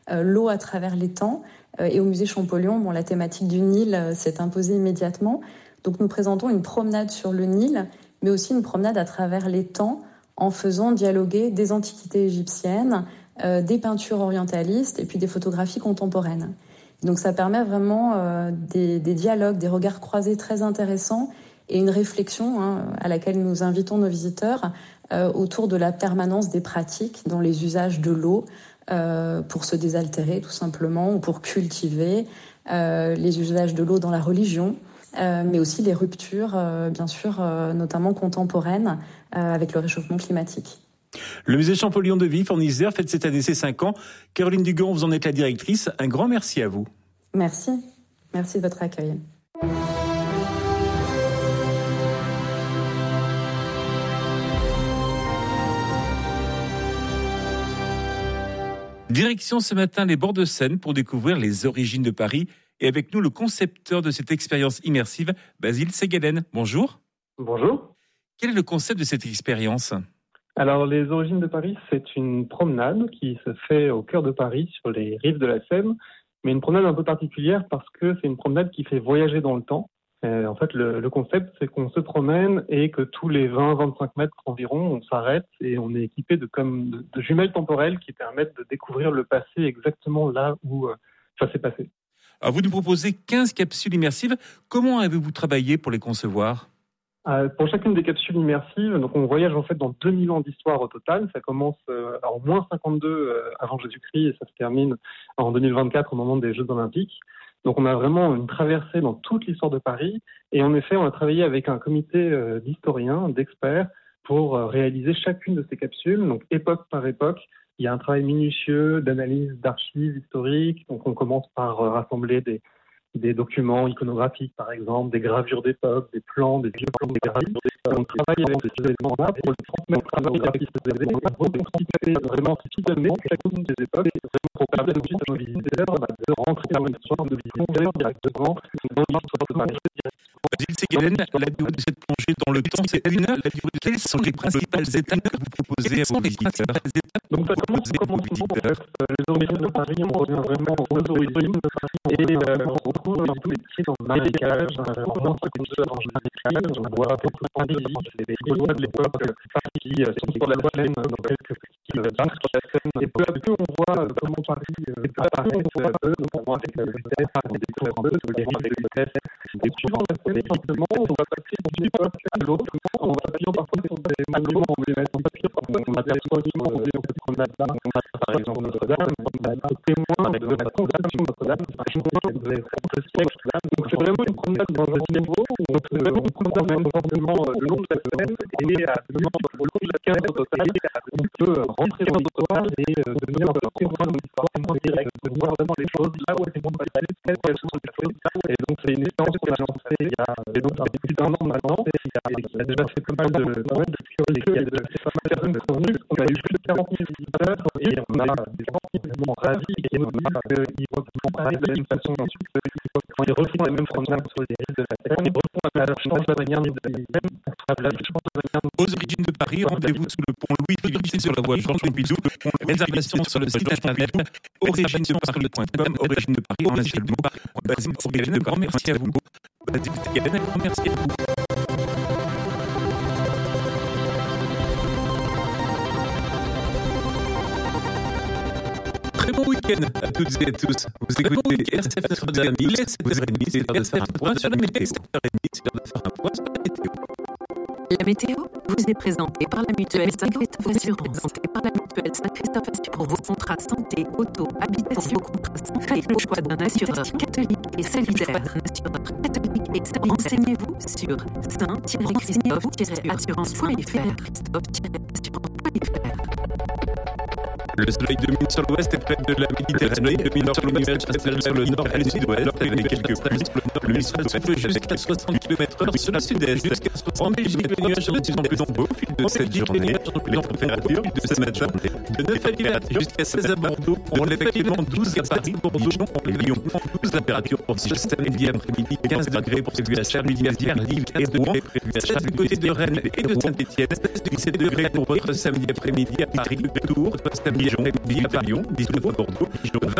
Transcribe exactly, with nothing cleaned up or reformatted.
euh, l'eau à travers les temps. Euh, et au musée Champollion, bon, la thématique du Nil euh, s'est imposée immédiatement. Donc nous présentons une promenade sur le Nil, mais aussi une promenade à travers les temps, en faisant dialoguer des antiquités égyptiennes, euh, des peintures orientalistes et puis des photographies contemporaines. Donc ça permet vraiment euh, des, des dialogues, des regards croisés très intéressants et une réflexion hein, à laquelle nous invitons nos visiteurs euh, autour de la permanence des pratiques dans les usages de l'eau euh, pour se désaltérer tout simplement ou pour cultiver, euh, les usages de l'eau dans la religion. Euh, mais aussi les ruptures, euh, bien sûr, euh, notamment contemporaines, euh, avec le réchauffement climatique. Le musée Champollion de Vif en Isère fête cette année ses cinq ans. Caroline Duguan, vous en êtes la directrice. Un grand merci à vous. Merci. Merci de votre accueil. Direction ce matin les bords de Seine pour découvrir les origines de Paris. Et avec nous, le concepteur de cette expérience immersive, Basile Segalen. Bonjour. Bonjour. Quel est le concept de cette expérience ? Alors, les origines de Paris, c'est une promenade qui se fait au cœur de Paris, sur les rives de la Seine, mais une promenade un peu particulière parce que c'est une promenade qui fait voyager dans le temps. Euh, en fait, le, le concept, c'est qu'on se promène et que tous les vingt à vingt-cinq mètres environ, on s'arrête et on est équipé de, comme, de, de jumelles temporelles qui permettent de découvrir le passé exactement là où euh, ça s'est passé. Alors vous nous proposez quinze capsules immersives. Comment avez-vous travaillé pour les concevoir ? euh, Pour chacune des capsules immersives, donc on voyage en fait dans deux mille ans d'histoire au total. Ça commence euh, en moins cinquante-deux euh, avant Jésus-Christ et ça se termine en deux mille vingt-quatre au moment des Jeux Olympiques. Donc on a vraiment une traversée dans toute l'histoire de Paris. Et en effet, on a travaillé avec un comité euh, d'historiens, d'experts, pour euh, réaliser chacune de ces capsules, donc époque par époque. Il y a un travail minutieux d'analyse d'archives historiques. Donc, on commence par rassembler des, des documents iconographiques, par exemple, des gravures d'époque, des plans, des vieux plans, des gravures. On travaille avec ces éléments-là pour le transmettre à nos artistes des éléments, reconstituer vraiment fidèlement chacune des époques pour permettre aux visiteurs de rentrer dans l'histoire, de plonger directement dans l'histoire de Paris. Basile Segalen, la durée de cette plongée dans le temps, c'est une heure. Quelles sont les principales étapes que vous proposez à vos visiteurs ? Donc ça commence au commencement, en fait, les origines de Paris, on revient vraiment aux origines, et euh, on retrouve tous les pieds dans le marécage, on voit ce qu'on se dans le marécage, on voit beaucoup de Paris, les Gaulois de l'époque qui sont sur la Seine, dans quelques qui marchent sur la Seine, et peu à peu on voit comment Paris apparaît, notamment avec la vitesse, on découvre un peu tous les rives de vitesse, et suivant la Seine, simplement, on va passer d'une époque à l'autre, on va appuyer parfois sur des monuments emblématiques, on appuie parfois sur des monuments emblématiques. On a, on a par exemple Notre-Dame, on a un témoin de la construction de Notre-Dame, un témoin de ce siècle. Donc c'est vraiment une promenade dans un niveau où on peut vraiment promène fortement le long de la Seine et à, au long de la carte totale, on peut rentrer dans l'histoire et euh, devenir un témoin de l'histoire, témoin direct, de voir vraiment les choses là où elles sont passées, quelles sont les choses. Et donc c'est une expérience qu'on a lancée il y a donc plus d'un an maintenant et il a déjà fait pas mal de sécurité et de pas mal de personnes qui sont venues. On a eu plus de quarante mille visiteurs et on a des gens qui sont ravis et on a qu'ils vont parler de la même façon ensuite quand ils refont les mêmes promenades sur les rives de la Seine, ils refont la change la manière de la Aux origines de Paris, rendez-vous sous le pont Louis-Philippe sur la voie Georges Pompidou. Réservation sur le site internet origine de paris point com, origine de Paris en un seul mot. Basile Segalen, un grand merci à vous. Basile Segalen, un grand merci à vous. Très bon week-end à toutes et à tous. Vous écoutez R C F neuf cent dix, c'est sept heures trente, c'est l'heure de faire un point sur la météo. sept heures trente, c'est l'heure de faire un point sur la météo. La météo vous est présentée par la mutuelle Saint-Christophe Assurance. Présentée par la mutuelle Saint-Christophe Assurance. Pour vos contrats santé, auto, habitation, vos contrats santé, faites le choix d'un assureur catholique et solidaire. Un assureur catholique et solidaire. Renseignez-vous sur saint-christophe-assurance point f r. Christophe-assurance point f r. Le soleil domine sur l'ouest et près de la Méditerranée. Le domine sur le nuage s'installe sur le nord et le sud-ouest. Avec quelques pluies. Le vent souffle jusqu'à soixante kilomètres heure sur le sud-est. En Belgique, les nuages sont de plus en plus nombreux au fil de cette journée. Les températures de ce matin de neuf à dix jusqu'à seize à Bordeaux. On lève actuellement douze à Paris, Bordeaux et Lyon. douze températures pour ce samedi après-midi. quinze degrés pour celui à Charles, midi à Lille et Rouen. seize du côté de Rennes et de Saint-Étienne. dix-sept degrés pour votre samedi après-midi à Paris, Tours. Samedi Dijon, dix-huit à Lyon, dix-neuf à Bordeaux, Dijon,